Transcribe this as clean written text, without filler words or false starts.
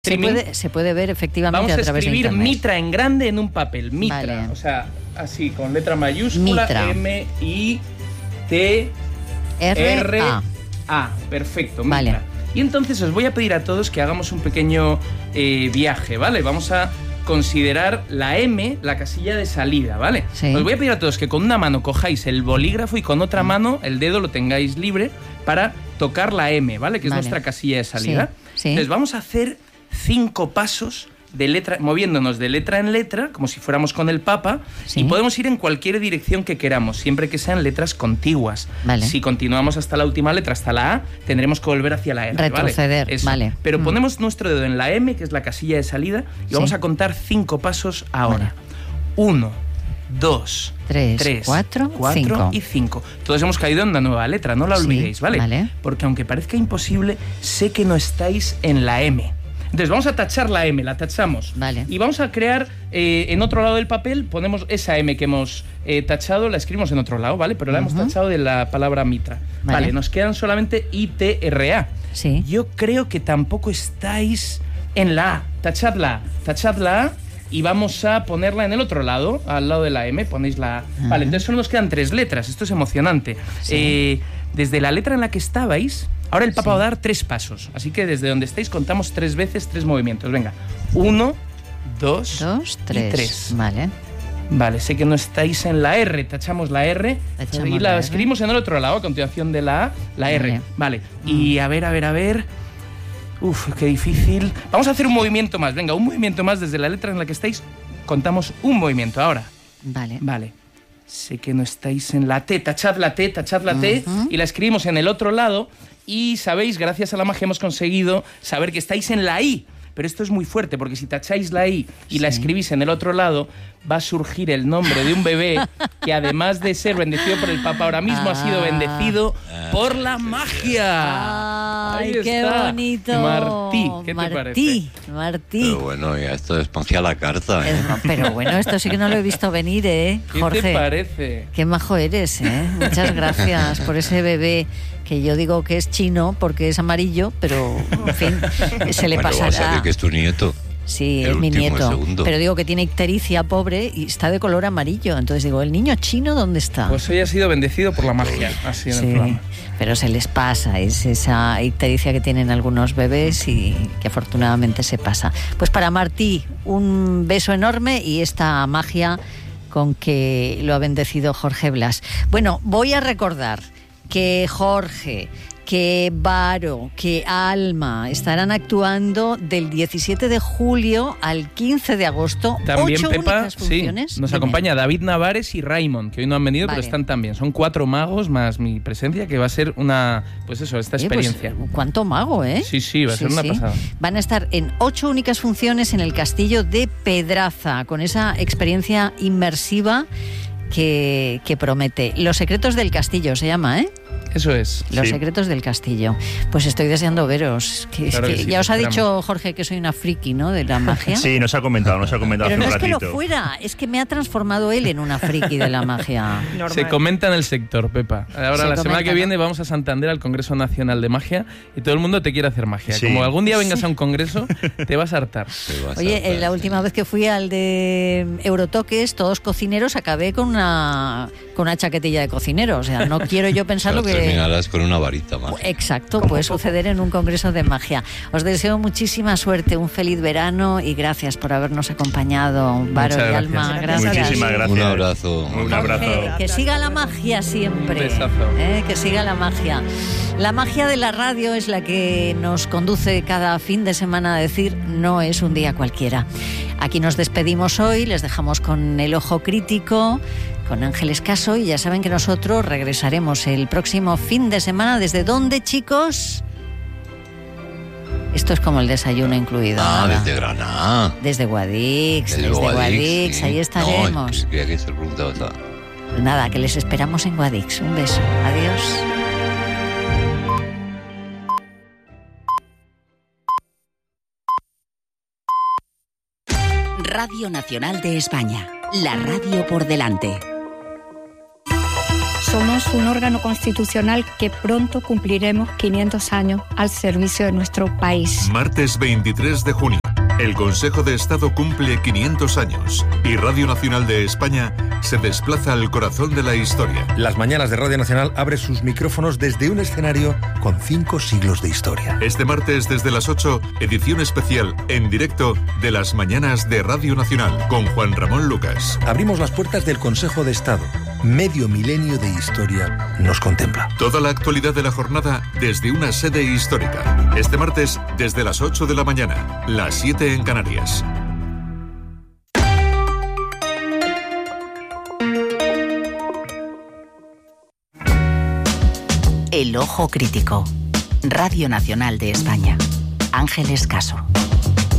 Se puede ver efectivamente Vamos a través de escribir internet. Mitra en grande en un papel. Mitra, Vale. o sea, así, con letra mayúscula. Mitra. M-I-T-R-A. Perfecto, Mitra. Vale. Y entonces os voy a pedir a todos que hagamos un pequeño viaje, ¿vale? Vamos a considerar la M, la casilla de salida, ¿vale? Sí. Os voy a pedir a todos que con una mano cojáis el bolígrafo y con otra mano el dedo lo tengáis libre para tocar la M, ¿vale? Que es nuestra casilla de salida. Sí. Entonces vamos a hacer 5 pasos de letra, moviéndonos de letra en letra, como si fuéramos con el Papa, y podemos ir en cualquier dirección que queramos, siempre que sean letras contiguas. Vale. Si continuamos hasta la última letra, hasta la A, tendremos que volver hacia la R. Retroceder, ¿vale? Eso. vale. Pero ponemos nuestro dedo en la M, que es la casilla de salida, y vamos a contar 5 pasos ahora. 1, 2, 3, 4 y 5. Todos hemos caído en una nueva letra, no la olvidéis, ¿vale? Porque aunque parezca imposible, sé que no estáis en la M. Entonces vamos a tachar la M, la tachamos. Vale. Y vamos a crear, en otro lado del papel, ponemos esa M que hemos tachado, la escribimos en otro lado, ¿vale? Pero la hemos tachado de la palabra Mitra. Vale, nos quedan solamente ITRA. Sí. Yo creo que tampoco estáis en la A. Tachadla A y vamos a ponerla en el otro lado, al lado de la M, ponéis la A. Vale, entonces solo nos quedan 3 letras, esto es emocionante. Sí. Desde la letra en la que estabais, ahora el Papa va a dar 3 pasos, así que desde donde estáis contamos 3 veces 3 movimientos. Venga, 1, 2, 3. Vale, sé que no estáis en la R, tachamos la R y la escribimos en el otro lado, a continuación de la A, la R. Vale, y a ver. Uf, qué difícil. Vamos a hacer un movimiento más, venga, un movimiento más desde la letra en la que estáis, contamos un movimiento ahora. Vale. Sé que no estáis en la T, tachad la T y la escribimos en el otro lado y sabéis, gracias a la magia hemos conseguido saber que estáis en la I. Pero esto es muy fuerte porque si tacháis la I y la escribís en el otro lado, va a surgir el nombre de un bebé que además de ser bendecido por el Papa, ahora mismo ha sido bendecido por la magia. ¡Ay, qué bonito! Martí, ¿qué te parece? Martí. Pero bueno, ya esto es pancia la carta, ¿eh? Pero bueno, esto sí que no lo he visto venir, Jorge. ¿Qué te parece? Qué majo eres, Muchas gracias por ese bebé que yo digo que es chino porque es amarillo, pero en fin, se le pasará. Vas a decir que es tu nieto. Sí, es mi nieto. Pero digo que tiene ictericia, pobre, y está de color amarillo. Entonces digo, ¿el niño chino dónde está? Pues hoy ha sido bendecido por la magia, así en el programa. Pero se les pasa, es esa ictericia que tienen algunos bebés y que afortunadamente se pasa. Pues para Martí, un beso enorme y esta magia con que lo ha bendecido Jorge Blas. Bueno, voy a recordar que Jorge, que Varo, que Alma estarán actuando del 17 de julio al 15 de agosto. También, 8 Pepa, únicas funciones. nos acompaña David Navares y Raymond, que hoy no han venido, pero están también. Son 4 magos más mi presencia, que va a ser esta experiencia. Pues, ¿cuánto mago, Sí, va a ser una pasada. Van a estar en 8 únicas funciones en el Castillo de Pedraza, con esa experiencia inmersiva que promete. Los secretos del castillo se llama, Eso es. Los secretos del castillo. Pues estoy deseando veros. Claro que sí, ya os ha dicho Jorge que soy una friki, ¿no? De la magia. Sí, nos ha comentado Pero hace un ratito. no es que lo fuera, es que me ha transformado él en una friki de la magia. Normal. Se comenta en el sector, Pepa. Ahora, la semana que viene vamos a Santander al Congreso Nacional de Magia y todo el mundo te quiere hacer magia. Sí. Como algún día vengas a un congreso, te vas a hartar. Oye, la última vez que fui al de Eurotoques, todos cocineros, acabé con una chaquetilla de cocinero. O sea, no quiero yo pensar lo que... Terminarás con una varita más. Exacto, puede suceder en un congreso de magia. Os deseo muchísima suerte, un feliz verano y gracias por habernos acompañado, Varo y Alma. Gracias. Muchísimas gracias. Un abrazo. Un abrazo. Que siga la magia siempre. Un besazo. Que siga la magia. La magia de la radio es la que nos conduce cada fin de semana a decir no es un día cualquiera. Aquí nos despedimos hoy, les dejamos con el ojo crítico, con Ángeles Caso, y ya saben que nosotros regresaremos el próximo fin de semana. ¿Desde dónde, chicos? Esto es como el desayuno incluido. Desde Granada. Desde Guadix, sí. Ahí estaremos. No, creía que se preguntaba otra. Nada, que les esperamos en Guadix. Un beso. Adiós. Radio Nacional de España, la radio por delante. Somos un órgano constitucional que pronto cumpliremos 500 años al servicio de nuestro país. Martes 23 de junio. El Consejo de Estado cumple 500 años y Radio Nacional de España se desplaza al corazón de la historia. Las mañanas de Radio Nacional abre sus micrófonos desde un escenario con 5 siglos de historia. Este martes desde las 8, edición especial en directo de las mañanas de Radio Nacional con Juan Ramón Lucas. Abrimos las puertas del Consejo de Estado. Medio milenio de historia nos contempla. Toda la actualidad de la jornada desde una sede histórica. Este martes desde las 8 de la mañana, las 7 en Canarias. El ojo crítico. Radio Nacional de España. Ángeles Caso.